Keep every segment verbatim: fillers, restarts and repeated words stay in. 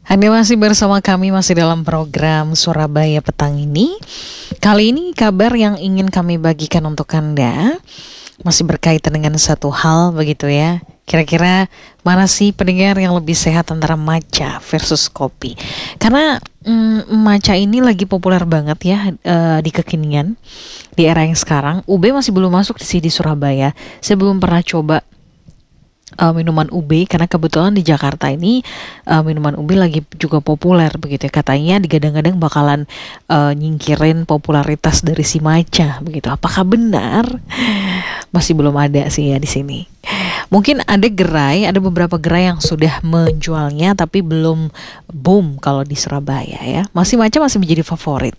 Anda masih bersama kami, masih dalam program Surabaya Petang ini. Kali ini kabar yang ingin kami bagikan untuk Anda masih berkaitan dengan satu hal begitu ya. Kira-kira mana sih pendengar yang lebih sehat antara matcha versus kopi? Karena mm, matcha ini lagi populer banget ya uh, di kekinian, di era yang sekarang. U B masih belum masuk di sini di Surabaya. Saya belum pernah coba Uh, minuman U B karena kebetulan di Jakarta ini uh, minuman U B lagi juga populer begitu ya. Katanya digadang-gadang bakalan uh, nyingkirin popularitas dari si matcha begitu. Apakah benar? Masih belum ada sih ya di sini. Mungkin ada gerai, ada beberapa gerai yang sudah menjualnya tapi belum boom kalau di Surabaya ya. Masih matcha masih menjadi favorit.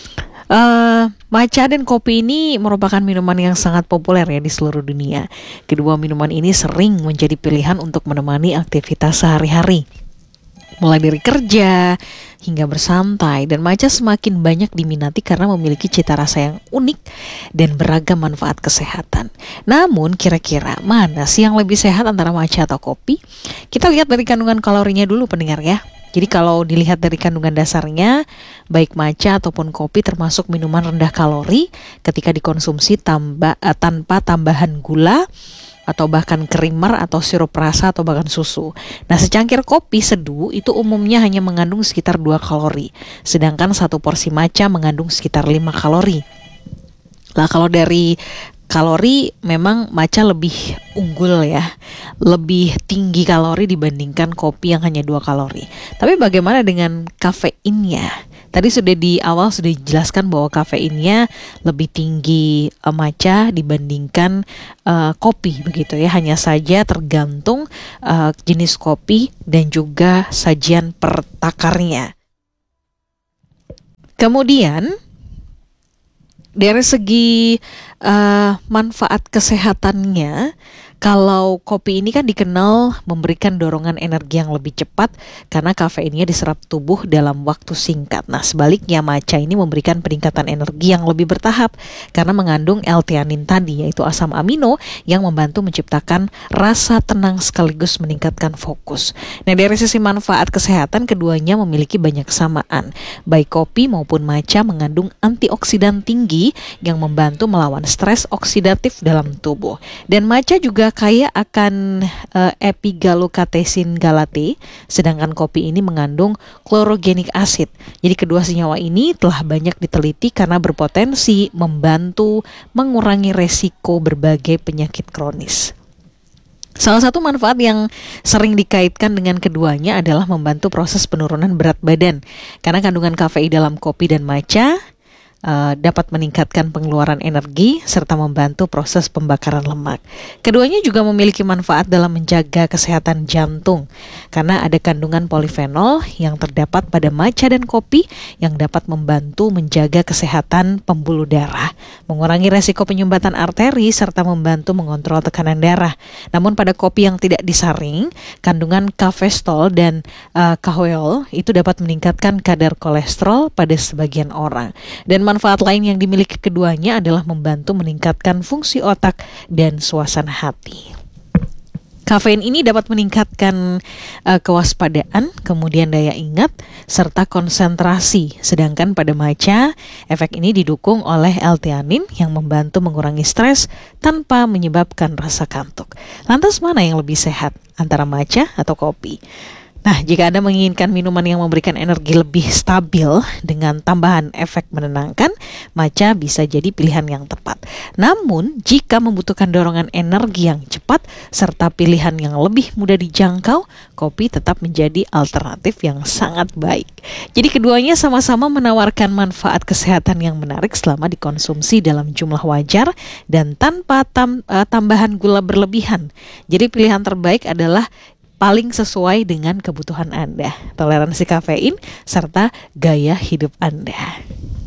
Uh, matcha dan kopi ini merupakan minuman yang sangat populer ya di seluruh dunia. Kedua minuman ini sering menjadi pilihan untuk menemani aktivitas sehari-hari, mulai dari kerja hingga bersantai. Dan matcha semakin banyak diminati karena memiliki cita rasa yang unik dan beragam manfaat kesehatan. Namun kira-kira mana sih yang lebih sehat antara matcha atau kopi? Kita lihat dari kandungan kalorinya dulu pendengar ya. Jadi kalau dilihat dari kandungan dasarnya, baik matcha ataupun kopi termasuk minuman rendah kalori ketika dikonsumsi tambah, uh, tanpa tambahan gula atau bahkan creamer atau sirup rasa atau bahkan susu. Nah, secangkir kopi seduh itu umumnya hanya mengandung sekitar dua kalori, sedangkan satu porsi matcha mengandung sekitar lima kalori. Lah kalau dari kalori memang matcha lebih unggul ya, lebih tinggi kalori dibandingkan kopi yang hanya dua kalori. Tapi bagaimana dengan kafeinnya? Tadi sudah di awal sudah dijelaskan bahwa kafeinnya lebih tinggi uh, matcha dibandingkan uh, kopi begitu ya. Hanya saja tergantung uh, jenis kopi dan juga sajian pertakarnya. Kemudian dari segi uh, manfaat kesehatannya, kalau kopi ini kan dikenal memberikan dorongan energi yang lebih cepat karena kafeinnya diserap tubuh dalam waktu singkat. Nah, sebaliknya matcha ini memberikan peningkatan energi yang lebih bertahap karena mengandung L-theanin tadi, yaitu asam amino yang membantu menciptakan rasa tenang sekaligus meningkatkan fokus. Nah, dari sisi manfaat kesehatan, keduanya memiliki banyak kesamaan. Baik kopi maupun matcha mengandung antioksidan tinggi yang membantu melawan stres oksidatif dalam tubuh. Dan matcha juga kaya akan uh, epigallocatechin galate, sedangkan kopi ini mengandung chlorogenic acid. Jadi kedua senyawa ini telah banyak diteliti karena berpotensi membantu mengurangi resiko berbagai penyakit kronis. Salah satu manfaat yang sering dikaitkan dengan keduanya adalah membantu proses penurunan berat badan, karena kandungan kafein dalam kopi dan matcha Uh, dapat meningkatkan pengeluaran energi serta membantu proses pembakaran lemak. Keduanya juga memiliki manfaat dalam menjaga kesehatan jantung karena ada kandungan polifenol yang terdapat pada matcha dan kopi yang dapat membantu menjaga kesehatan pembuluh darah, mengurangi resiko penyumbatan arteri serta membantu mengontrol tekanan darah. Namun pada kopi yang tidak disaring, kandungan kafestol dan uh, kahoeol itu dapat meningkatkan kadar kolesterol pada sebagian orang. Dan manfaat lain yang dimiliki keduanya adalah membantu meningkatkan fungsi otak dan suasana hati. Kafein ini dapat meningkatkan uh, kewaspadaan, kemudian daya ingat, serta konsentrasi. Sedangkan pada matcha, efek ini didukung oleh L-theanin yang membantu mengurangi stres tanpa menyebabkan rasa kantuk. Lantas mana yang lebih sehat, antara matcha atau kopi? Nah, jika Anda menginginkan minuman yang memberikan energi lebih stabil dengan tambahan efek menenangkan, matcha bisa jadi pilihan yang tepat. Namun, jika membutuhkan dorongan energi yang cepat serta pilihan yang lebih mudah dijangkau, kopi tetap menjadi alternatif yang sangat baik. Jadi keduanya sama-sama menawarkan manfaat kesehatan yang menarik selama dikonsumsi dalam jumlah wajar dan tanpa tam, uh, tambahan gula berlebihan. Jadi pilihan terbaik adalah paling sesuai dengan kebutuhan Anda, toleransi kafein, serta gaya hidup Anda.